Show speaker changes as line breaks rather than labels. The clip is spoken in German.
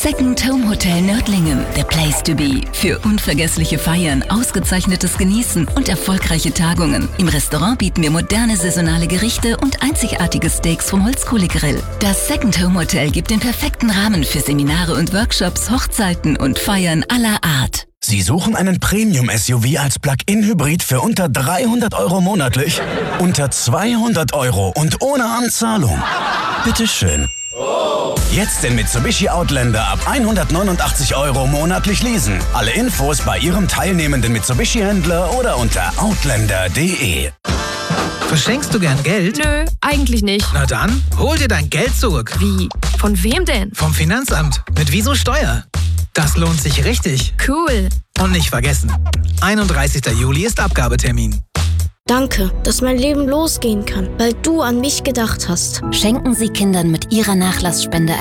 Second Home Hotel Nördlingen, the place to be. Für unvergessliche Feiern, ausgezeichnetes Genießen und erfolgreiche Tagungen. Im Restaurant bieten wir moderne saisonale Gerichte und einzigartige Steaks vom Holzkohlegrill. Das Second Home Hotel gibt den perfekten Rahmen für Seminare und Workshops, Hochzeiten und Feiern aller Art.
Sie suchen einen Premium-SUV als Plug-in-Hybrid für unter 300 € monatlich? Unter 200 € und ohne Anzahlung? Bitteschön. Jetzt den Mitsubishi Outlander ab 189 € monatlich leasen. Alle Infos bei Ihrem teilnehmenden Mitsubishi-Händler oder unter outlander.de.
Verschenkst du gern Geld?
Nö, eigentlich nicht.
Na dann, hol dir dein Geld zurück.
Wie? Von wem denn?
Vom Finanzamt. Mit Wieso Steuer. Das lohnt sich richtig.
Cool.
Und nicht vergessen, 31. Juli ist Abgabetermin.
Danke, dass mein Leben losgehen kann, weil du an mich gedacht hast.
Schenken Sie Kindern mit Ihrer Nachlassspende